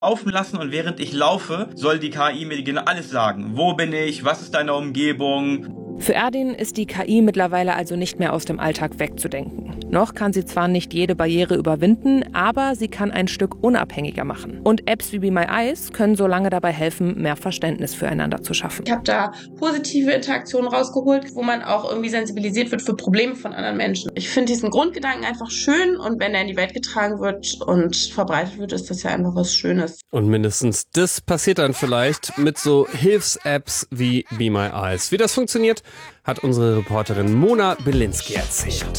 laufen lassen und während ich laufe, soll die KI mir genau alles sagen. Wo bin ich? Was ist deine Umgebung? Für Erdin ist die KI mittlerweile also nicht mehr aus dem Alltag wegzudenken. Noch kann sie zwar nicht jede Barriere überwinden, aber sie kann ein Stück unabhängiger machen. Und Apps wie Be My Eyes können so lange dabei helfen, mehr Verständnis füreinander zu schaffen. Ich habe da positive Interaktionen rausgeholt, wo man auch irgendwie sensibilisiert wird für Probleme von anderen Menschen. Ich finde diesen Grundgedanken einfach schön und wenn er in die Welt getragen wird und verbreitet wird, ist das ja einfach was Schönes. Und mindestens das passiert dann vielleicht mit so Hilfs-Apps wie Be My Eyes. Wie das funktioniert, hat unsere Reporterin Mona Bielinski erzählt.